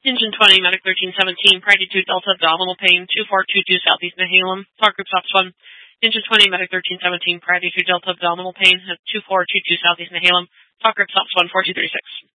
Engine 20, Medic 1317, Priority 2 Delta, abdominal pain, 2422 Southeast Nehalem, Talk Group Stops 1. Engine 20, Medic 1317, Priority 2 Delta, abdominal pain, 2422 Southeast Nehalem, Talk Group Stops 1, 4236.